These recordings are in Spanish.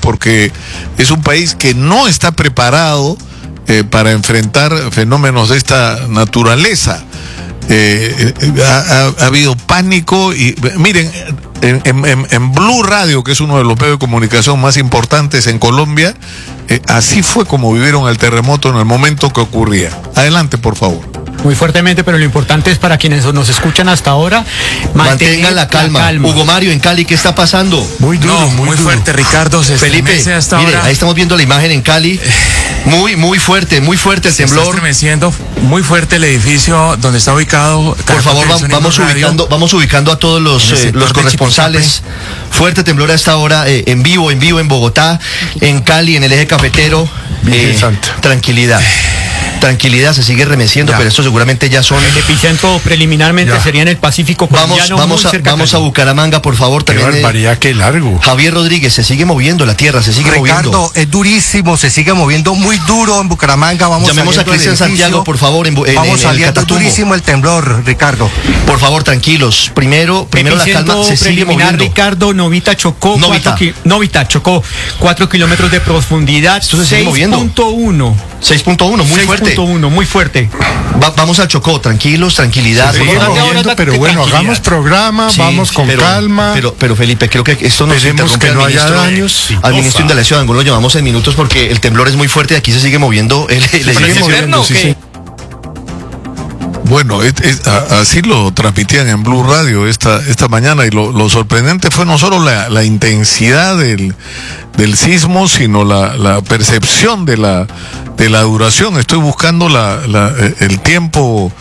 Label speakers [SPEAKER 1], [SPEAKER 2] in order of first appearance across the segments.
[SPEAKER 1] porque es un país que no está preparado para enfrentar fenómenos de esta naturaleza. Ha habido pánico y miren, en Blue Radio, que es uno de los medios de comunicación más importantes en Colombia, así fue como vivieron el terremoto en el momento que ocurría. Adelante, por favor.
[SPEAKER 2] Muy fuertemente, pero lo importante es para quienes nos escuchan hasta ahora,
[SPEAKER 3] mantengan la calma. Hugo Mario, en Cali, ¿qué está pasando?
[SPEAKER 4] Muy duro,
[SPEAKER 5] muy fuerte, Ricardo.
[SPEAKER 3] Felipe, mire, ahí estamos viendo la imagen en Cali. Muy fuerte el temblor.
[SPEAKER 5] Está estremeciendo, muy fuerte el edificio donde está ubicado.
[SPEAKER 3] Por favor, vamos ubicando a todos los corresponsales. Fuerte temblor a esta hora, en vivo en Bogotá, en Cali, en el eje cafetero. Tranquilidad, se sigue remeciendo, pero esto seguramente ya son...
[SPEAKER 2] El epicentro preliminarmente sería en el Pacífico colombiano.
[SPEAKER 3] Vamos a Bucaramanga, por favor.
[SPEAKER 4] Qué barbaridad, qué largo.
[SPEAKER 3] Javier Rodríguez, se sigue moviendo la tierra, se sigue moviendo.
[SPEAKER 6] Ricardo, es durísimo, se sigue moviendo muy duro en Bucaramanga.
[SPEAKER 3] Llamemos a Cristian Santiago, por favor,
[SPEAKER 6] vamos saliendo, durísimo el temblor, Ricardo.
[SPEAKER 3] Por favor, tranquilos. Primero la calma, se sigue moviendo.
[SPEAKER 2] Ricardo, Novita chocó 4 kilómetros de profundidad.
[SPEAKER 3] Esto se sigue moviendo. 6.1, muy fuerte.
[SPEAKER 2] 6.1, muy fuerte.
[SPEAKER 3] Vamos al Chocó, tranquilos, tranquilidad.
[SPEAKER 4] Pero bueno, hagamos programa, vamos con calma.
[SPEAKER 3] Pero Felipe, creo que esto nos interrumpe
[SPEAKER 4] que no haya daños.
[SPEAKER 3] Al ministro Indalecio Arango lo llamamos en minutos porque el temblor es muy fuerte y aquí se sigue moviendo el edificio.
[SPEAKER 1] Bueno, así lo transmitían en Blue Radio esta mañana, y lo sorprendente fue no solo la intensidad del sismo, sino la percepción de la duración. Estoy buscando el tiempo.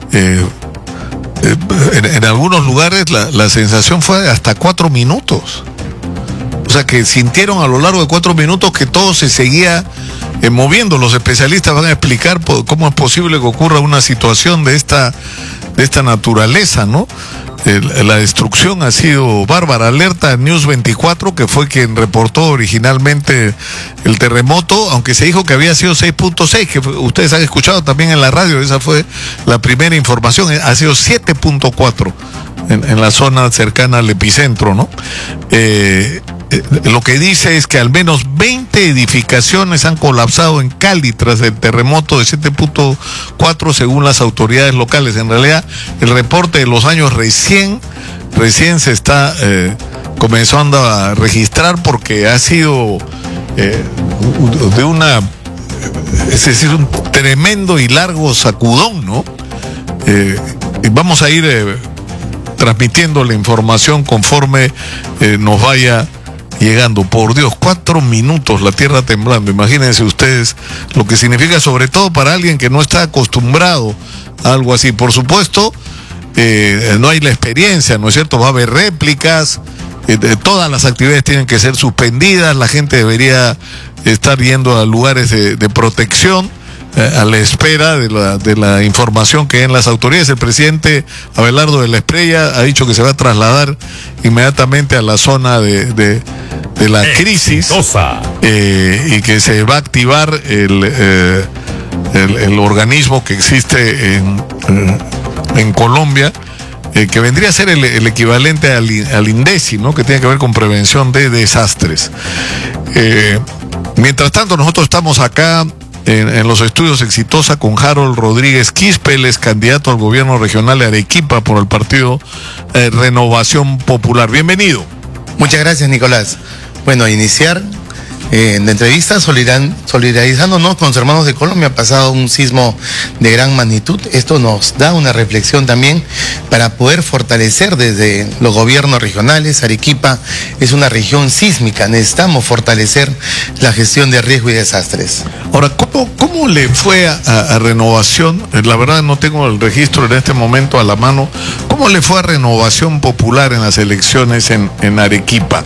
[SPEAKER 1] En algunos lugares la sensación fue de hasta 4 minutos. O sea, que sintieron a lo largo de 4 minutos que todo se seguía moviendo. Los especialistas van a explicar cómo es posible que ocurra una situación de esta naturaleza, ¿no? La destrucción ha sido bárbara. Alerta News 24, que fue quien reportó originalmente el terremoto, aunque se dijo que había sido 6.6, que ustedes han escuchado también en la radio, esa fue la primera información, ha sido 7.4 en la zona cercana al epicentro, ¿no? Lo que dice es que al menos 20 edificaciones han colapsado en Cali tras el terremoto de 7.4 según las autoridades locales. En realidad, el reporte de los años recién se está comenzando a registrar, porque ha sido es decir, un tremendo y largo sacudón, ¿no? Y vamos a ir transmitiendo la información conforme nos vaya llegando. Por Dios, 4 minutos la tierra temblando. Imagínense ustedes lo que significa, sobre todo para alguien que no está acostumbrado a algo así. Por supuesto, no hay la experiencia, ¿no es cierto? Va a haber réplicas, todas las actividades tienen que ser suspendidas, la gente debería estar yendo a lugares de protección, a la espera de la información que den las autoridades. El presidente Abelardo de la Espriella ha dicho que se va a trasladar inmediatamente a la zona de la crisis, y que se va a activar el organismo que existe en Colombia, que vendría a ser el equivalente al INDECI, ¿no? Que tiene que ver con prevención de desastres. Mientras tanto, nosotros estamos acá en los estudios Exitosa con Harold Rodríguez Quispe, él es candidato al gobierno regional de Arequipa por el partido Renovación Popular. Bienvenido.
[SPEAKER 7] Muchas gracias, Nicolás. Bueno, iniciar la entrevista solidarizándonos con los hermanos de Colombia. Ha pasado un sismo de gran magnitud. Esto nos da una reflexión también para poder fortalecer desde los gobiernos regionales. Arequipa es una región sísmica. Necesitamos fortalecer la gestión de riesgo y desastres.
[SPEAKER 1] Ahora, ¿cómo le fue a Renovación? La verdad no tengo el registro en este momento a la mano. ¿Cómo le fue a Renovación Popular en las elecciones en Arequipa?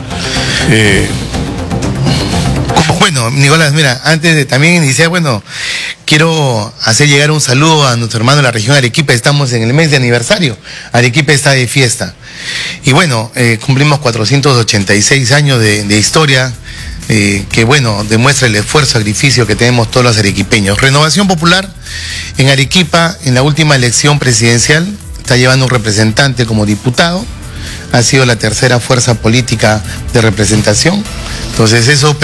[SPEAKER 7] Bueno, Nicolás, mira, antes de también iniciar, quiero hacer llegar un saludo a nuestro hermano de la región de Arequipa. Estamos en el mes de aniversario. Arequipa está de fiesta. Y cumplimos 486 años de historia, que demuestra el esfuerzo, sacrificio que tenemos todos los arequipeños. Renovación Popular en Arequipa, en la última elección presidencial, está llevando un representante como diputado. Ha sido la tercera fuerza política de representación. Entonces eso